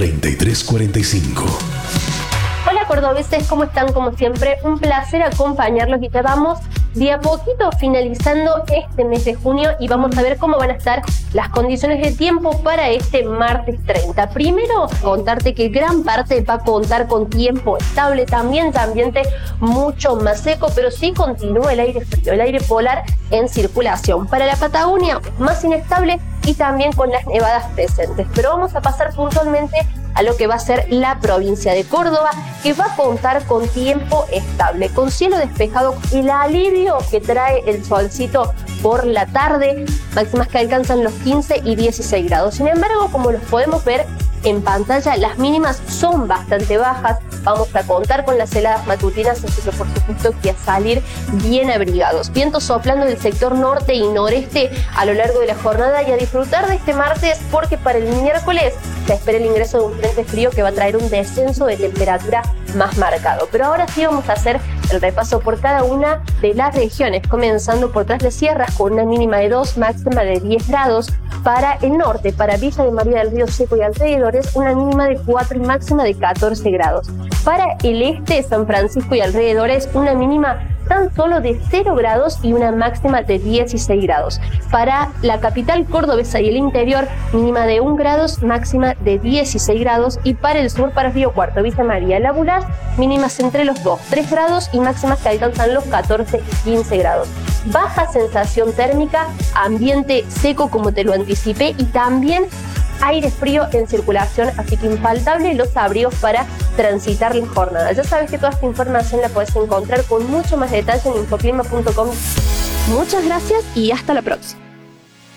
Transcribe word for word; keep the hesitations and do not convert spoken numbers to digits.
treinta y tres cuarenta y cinco. Hola cordobeses, ¿cómo están? Como siempre, un placer acompañarlos y ya vamos de a poquito finalizando este mes de junio y vamos a ver cómo van a estar las condiciones de tiempo para este martes treinta. Primero, contarte que gran parte va a contar con tiempo estable, también de ambiente mucho más seco, pero sí continúa el aire frío, el aire polar en circulación. Para la Patagonia, más inestable y también con las nevadas presentes. Pero vamos a pasar puntualmente a lo que va a ser la provincia de Córdoba, que va a contar con tiempo estable, con cielo despejado, el alivio que trae el solcito por la tarde, máximas que alcanzan los quince y dieciséis grados. Sin embargo, como los podemos ver en pantalla, las mínimas son bastante bajas. Vamos a contar con las heladas matutinas, así que por supuesto que a salir bien abrigados. Vientos soplando del sector norte y noreste a lo largo de la jornada y a disfrutar de este martes, porque para el miércoles se espera el ingreso de un frente frío que va a traer un descenso de temperatura más marcado. Pero ahora sí vamos a hacer el repaso por cada una de las regiones, comenzando por Tras las Sierras con una mínima de dos, máxima de diez grados. Para el norte, para Villa de María del Río Seco y alrededores, una mínima de cuatro y máxima de catorce grados. Para el este, San Francisco y alrededores, una mínima tan solo de cero grados y una máxima de dieciséis grados. Para la capital cordobesa y el interior, mínima de un grado, máxima de dieciséis grados. Y para el sur, para Río Cuarto, Villa María, La Bular, mínimas entre los dos, tres grados y máximas que alcanzan los catorce y quince grados. Baja sensación térmica, ambiente seco como te lo anticipé y también aire frío en circulación, así que infaltable los abrigos para transitar la jornada. Ya sabes que toda esta información la puedes encontrar con mucho más detalle en infoclima punto com. Muchas gracias y hasta la próxima.